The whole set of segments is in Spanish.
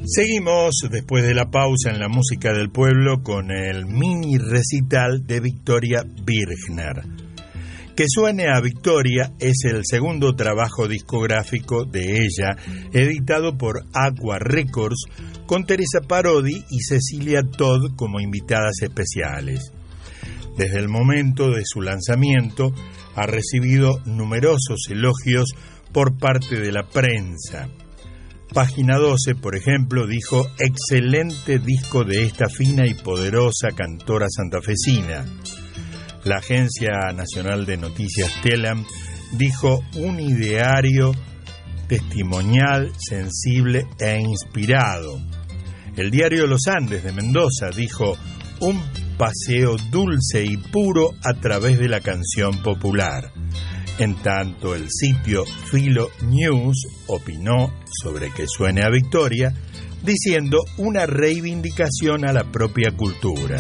Seguimos después de la pausa en la música del pueblo con el mini recital de Victoria Birchner. Que suene a Victoria es el segundo trabajo discográfico de ella, editado por Aqua Records, con Teresa Parodi y Cecilia Todd como invitadas especiales. Desde el momento de su lanzamiento ha recibido numerosos elogios por parte de la prensa. Página 12, por ejemplo, dijo: excelente disco de esta fina y poderosa cantora santafesina. La Agencia Nacional de Noticias Telam dijo: un ideario testimonial, sensible e inspirado. El diario Los Andes de Mendoza dijo: un paseo dulce y puro a través de la canción popular. En tanto, el sitio Filo News opinó sobre que suene a Victoria, diciendo una reivindicación a la propia cultura.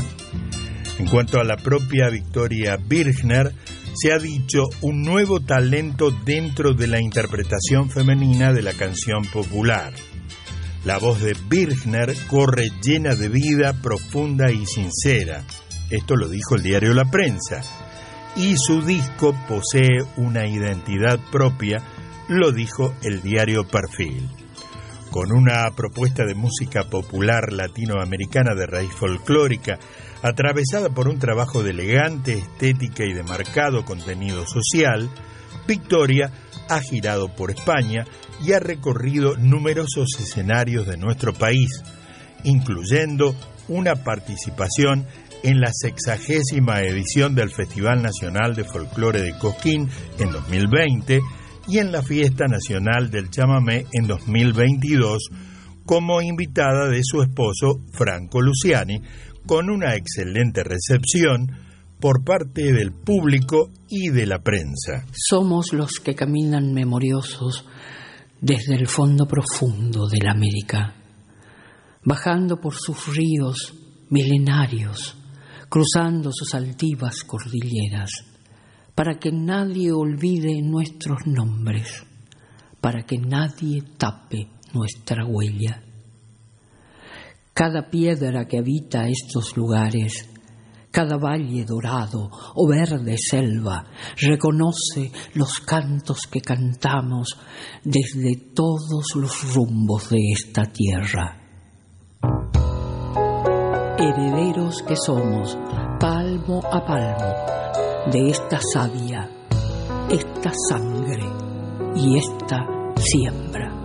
En cuanto a la propia Victoria Birchner, se ha dicho un nuevo talento dentro de la interpretación femenina de la canción popular. La voz de Birchner corre llena de vida, profunda y sincera. Esto lo dijo el diario La Prensa. Y su disco posee una identidad propia, lo dijo el diario Perfil. Con una propuesta de música popular latinoamericana de raíz folclórica, atravesada por un trabajo de elegante estética y de marcado contenido social, Victoria ha girado por España y ha recorrido numerosos escenarios de nuestro país, incluyendo una participación en la 60ª edición del Festival Nacional de Folclore de Cosquín en 2020 y en la Fiesta Nacional del Chamamé en 2022 como invitada de su esposo Franco Luciani, con una excelente recepción por parte del público y de la prensa. Somos los que caminan memoriosos desde el fondo profundo de la América, bajando por sus ríos milenarios, cruzando sus altivas cordilleras, para que nadie olvide nuestros nombres, para que nadie tape nuestra huella. Cada piedra que habita estos lugares, cada valle dorado o verde selva, reconoce los cantos que cantamos desde todos los rumbos de esta tierra. Herederos que somos, palmo a palmo, de esta savia, esta sangre y esta siembra.